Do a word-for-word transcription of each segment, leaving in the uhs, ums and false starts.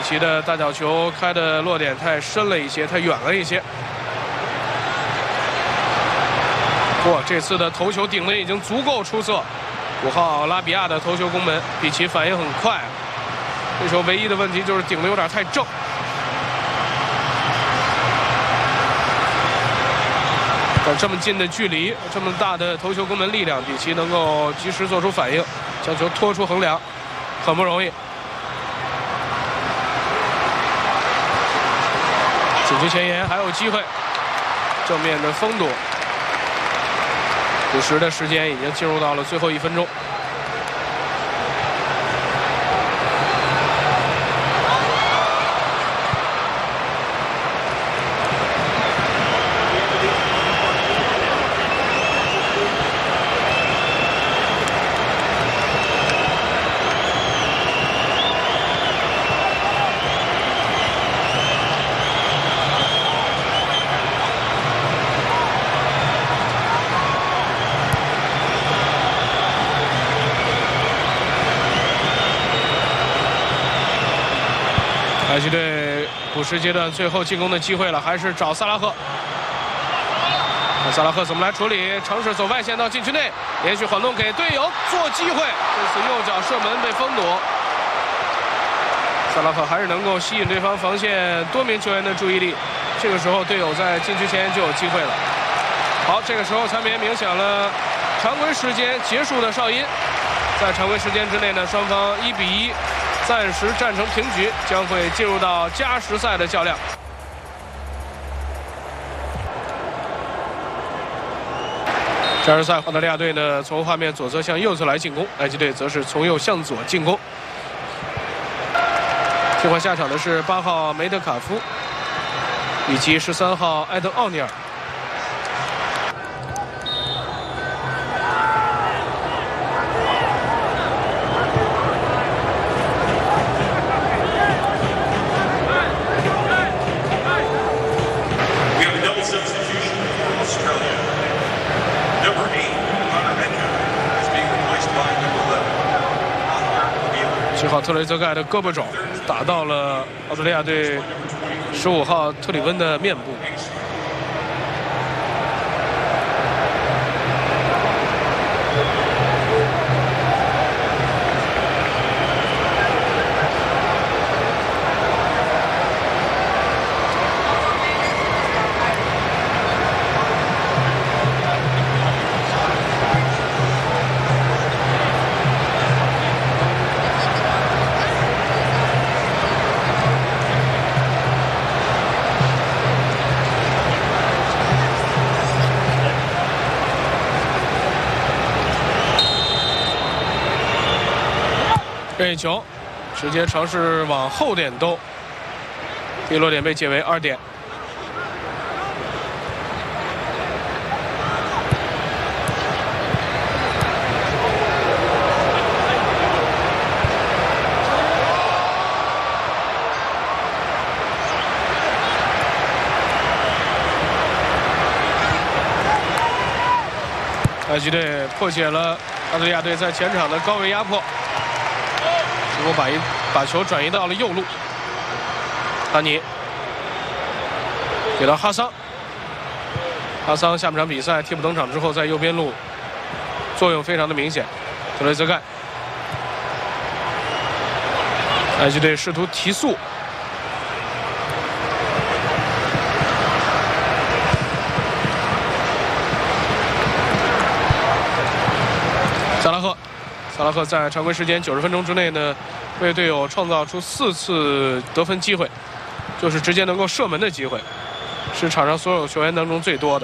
奇的大角球开的落点太深了一些，太远了一些。哇，这次的头球顶的已经足够出色。五号拉比亚的头球攻门，比奇反应很快。这时候唯一的问题就是顶的有点太正。但这么近的距离，这么大的头球攻门力量，比奇能够及时做出反应，将球拖出横梁，很不容易。禁区前沿还有机会，正面的封堵。补时的时间已经进入到了最后一分钟。海奇队补时阶段最后进攻的机会了，还是找萨拉赫。看萨拉赫怎么来处理，尝试走外线到禁区内，连续晃动给队友做机会。这次右脚射门被封堵。萨拉赫还是能够吸引对方防线多名球员的注意力。这个时候队友在禁区前就有机会了。好，这个时候场边鸣响了常规时间结束的哨音。在常规时间之内呢，双方一比一。暂时战成平局，将会进入到加时赛的较量。加时赛，澳大利亚队呢从画面左侧向右侧来进攻，埃及队则是从右向左进攻。替换下场的是八号梅德卡夫以及十三号埃登奥尼尔。七号特雷泽盖的胳膊肘打到了澳大利亚队十五号特里温的面部。任意球，直接尝试往后点兜，第一落点被解为二点。埃及队破解了澳大利亚队在前场的高位压迫。结果把一把球转移到了右路，丹尼给到哈桑，哈桑下半场比赛替补登场之后，在右边路作用非常的明显。特雷泽盖，埃及队试图提速，萨拉赫。萨拉赫在常规时间九十分钟之内呢，为队友创造出四次得分机会，就是直接能够射门的机会，是场上所有球员当中最多的。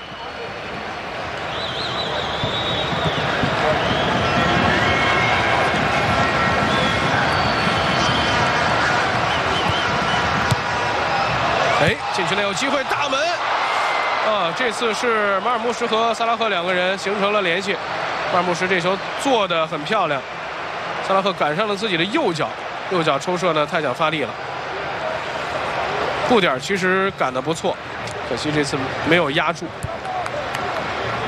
哎，禁区内有机会，大门！啊，这次是马尔穆什和萨拉赫两个人形成了联系。马尔穆什这球做得很漂亮，萨拉赫赶上了自己的右脚，右脚抽射呢太想发力了，步点其实赶得不错，可惜这次没有压住。